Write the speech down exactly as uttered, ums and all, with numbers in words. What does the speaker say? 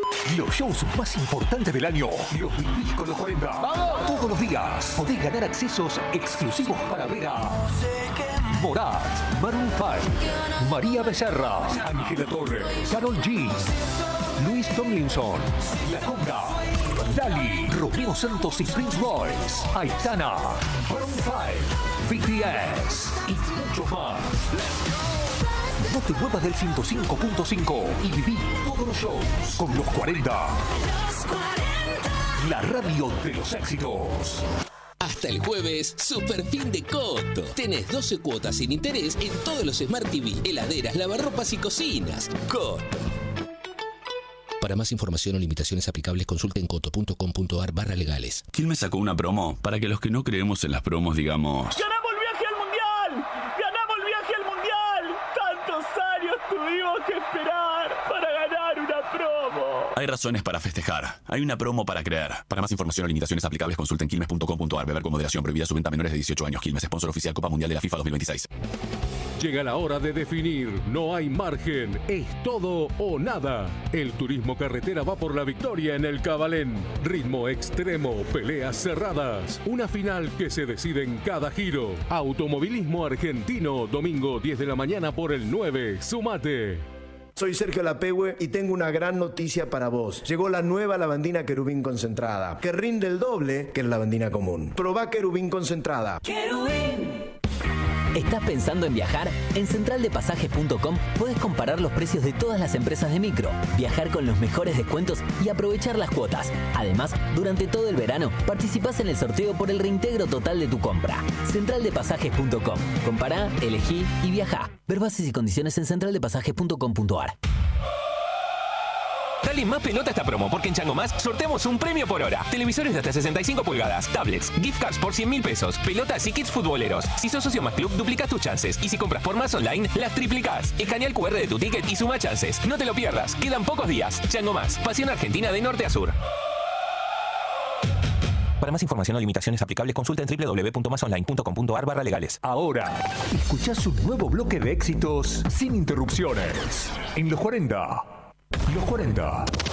Los shows más importantes del año los vivís con los cuarenta. ¡Vamos! Todos los días podés ganar accesos exclusivos para ver a Morat, Maroon cinco, María Becerra, Ángela Torres, Karol G, Luis Tomlinson, La Conga, Dali, Romeo Santos y Prince Royce, Aitana, Maroon cinco, B T S y muchos más. No te muevas del ciento cinco punto cinco y viví todos los shows con los cuarenta. La radio de los éxitos. Hasta el jueves, super fin de Coto. Tenés doce cuotas sin interés en todos los Smart T V, heladeras, lavarropas y cocinas. Coto. Para más información o limitaciones aplicables, consulten coto.com.ar barra legales. Quilmes sacó una promo para que los que no creemos en las promos digamos... ¡Ganamos el viaje al Mundial! ¡Ganamos el viaje al Mundial! ¡Tantos años tuvimos que esperar para ganar una promo! Hay razones para festejar. Hay una promo para creer. Para más información o limitaciones aplicables, consulten quilmes punto com punto ar. Beber con moderación. Prohibida su venta a menores de dieciocho años. Quilmes, sponsor oficial Copa Mundial de la FIFA dos mil veintiséis. Llega la hora de definir, no hay margen, es todo o nada. El turismo carretera va por la victoria en el Cabalén. Ritmo extremo, peleas cerradas, una final que se decide en cada giro. Automovilismo argentino, domingo diez de la mañana por el nueve, sumate. Soy Sergio Lapehue y tengo una gran noticia para vos. Llegó la nueva lavandina Querubín concentrada, que rinde el doble que la lavandina común. Probá Querubín concentrada. Querubín. ¿Estás pensando en viajar? En central de pasajes punto com puedes comparar los precios de todas las empresas de micro, viajar con los mejores descuentos y aprovechar las cuotas. Además, durante todo el verano, participás en el sorteo por el reintegro total de tu compra. central de pasajes punto com. Compará, elegí y viajá. Ver bases y condiciones en central de pasajes punto com punto ar. Dale más pelota a esta promo, porque en Chango Más sorteamos un premio por hora. Televisores de hasta sesenta y cinco pulgadas, tablets, gift cards por cien mil pesos, pelotas y kits futboleros. Si sos socio Más Club, duplicás tus chances. Y si compras por Más Online, las triplicás. Escanea el cu erre de tu ticket y suma chances. No te lo pierdas, quedan pocos días. Chango Más, pasión argentina de norte a sur. Para más información o limitaciones aplicables, consulta en doble u doble u doble u punto más online punto com punto ar barra legales. Ahora, escuchás un nuevo bloque de éxitos sin interrupciones. En los cuarenta. Los cuarenta.